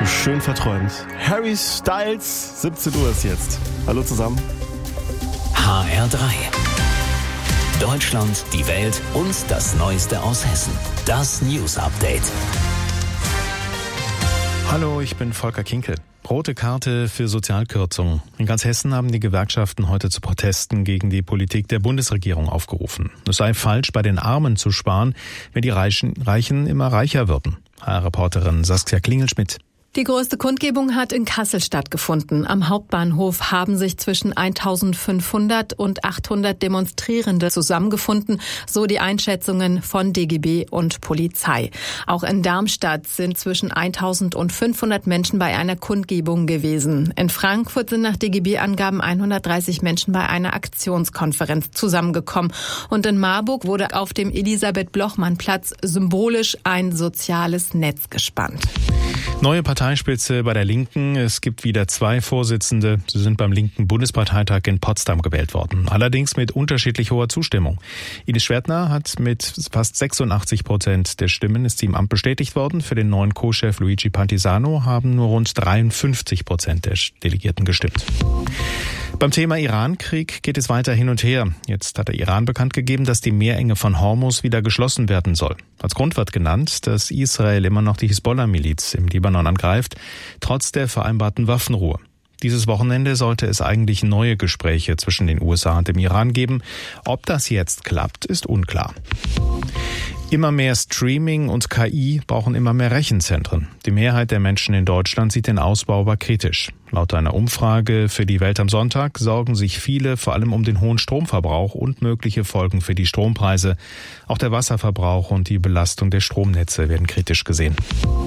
du schön verträumt. Harry Styles, 17 Uhr ist jetzt. Hallo zusammen. HR3. Deutschland, die Welt und das Neueste aus Hessen. Das News Update. Hallo, ich bin Volker Kinkel. Rote Karte für Sozialkürzungen. In ganz Hessen haben die Gewerkschaften heute zu Protesten gegen die Politik der Bundesregierung aufgerufen. Es sei falsch, bei den Armen zu sparen, wenn die Reichen immer reicher würden. HR-Reporterin Saskia Klingelschmidt. Die größte Kundgebung hat in Kassel stattgefunden. Am Hauptbahnhof haben sich zwischen 1500 und 800 Demonstrierende zusammengefunden, so die Einschätzungen von DGB und Polizei. Auch in Darmstadt sind zwischen 1000 und 500 Menschen bei einer Kundgebung gewesen. In Frankfurt sind nach DGB-Angaben 130 Menschen bei einer Aktionskonferenz zusammengekommen. Und in Marburg wurde auf dem Elisabeth-Blochmann-Platz symbolisch ein soziales Netz gespannt. Neue Parteispitze bei der Linken. Es gibt wieder 2 Vorsitzende. Sie sind beim linken Bundesparteitag in Potsdam gewählt worden. Allerdings mit unterschiedlich hoher Zustimmung. Ines Schwertner hat mit fast 86% der Stimmen ist sie im Amt bestätigt worden. Für den neuen Co-Chef Luigi Pantisano haben nur rund 53% der Delegierten gestimmt. Beim Thema Iran-Krieg geht es weiter hin und her. Jetzt hat der Iran bekannt gegeben, dass die Meerenge von Hormuz wieder geschlossen werden soll. Als Grund wird genannt, dass Israel immer noch die Hisbollah-Miliz im Libanon angreift, trotz der vereinbarten Waffenruhe. Dieses Wochenende sollte es eigentlich neue Gespräche zwischen den USA und dem Iran geben. Ob das jetzt klappt, ist unklar. Immer mehr Streaming und KI brauchen immer mehr Rechenzentren. Die Mehrheit der Menschen in Deutschland sieht den Ausbau aber kritisch. Laut einer Umfrage für die Welt am Sonntag sorgen sich viele vor allem um den hohen Stromverbrauch und mögliche Folgen für die Strompreise. Auch der Wasserverbrauch und die Belastung der Stromnetze werden kritisch gesehen.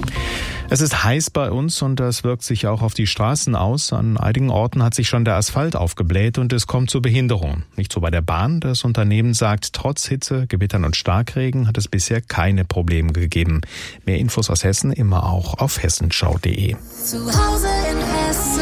Es ist heiß bei uns und das wirkt sich auch auf die Straßen aus. An einigen Orten hat sich schon der Asphalt aufgebläht und es kommt zu Behinderungen. Nicht so bei der Bahn. Das Unternehmen sagt, trotz Hitze, Gewittern und Starkregen hat es bisher keine Probleme gegeben. Mehr Infos aus Hessen immer auch auf hessenschau.de. Zu Hause in Hessen.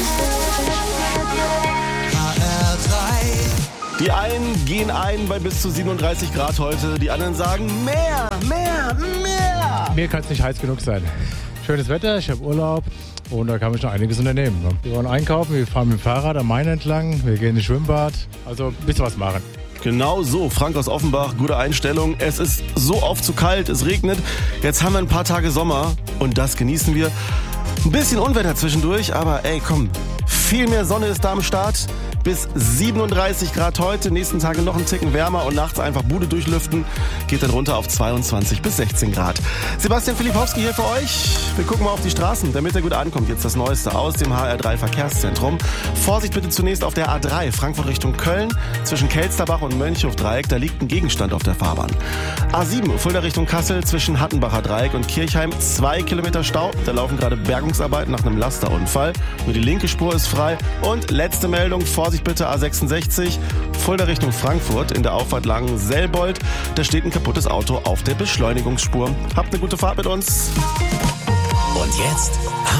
HR3. Die einen gehen ein bei bis zu 37 Grad heute. Die anderen sagen mehr. Mir kann es nicht heiß genug sein. Schönes Wetter, ich habe Urlaub und da kann man schon einiges unternehmen. Wir wollen einkaufen, wir fahren mit dem Fahrrad am Main entlang, wir gehen ins Schwimmbad, also ein bisschen was machen. Genau so, Frank aus Offenbach, gute Einstellung. Es ist so oft zu kalt, es regnet. Jetzt haben wir ein paar Tage Sommer und das genießen wir. Ein bisschen Unwetter zwischendurch, aber ey, komm, viel mehr Sonne ist da am Start. Bis 37 Grad heute, nächsten Tage noch ein Ticken wärmer und nachts einfach Bude durchlüften. Geht dann runter auf 22 bis 16 Grad. Sebastian Filipowski hier für euch. Wir gucken mal auf die Straßen, damit er gut ankommt. Jetzt das Neueste aus dem HR3 Verkehrszentrum. Vorsicht bitte zunächst auf der A3, Frankfurt Richtung Köln. Zwischen Kelsterbach und Mönchhof-Dreieck, da liegt ein Gegenstand auf der Fahrbahn. A7, Fulda Richtung Kassel, zwischen Hattenbacher Dreieck und Kirchheim. 2 Kilometer Stau. Da laufen gerade Bergungsarbeiten nach einem Lasterunfall. Nur die linke Spur ist frei. Und letzte Meldung, Vorsicht bitte A66, Fulda Richtung Frankfurt in der Auffahrt Langen-Selbold. Da steht ein kaputtes Auto auf der Beschleunigungsspur. Habt eine gute Fahrt mit uns. Und jetzt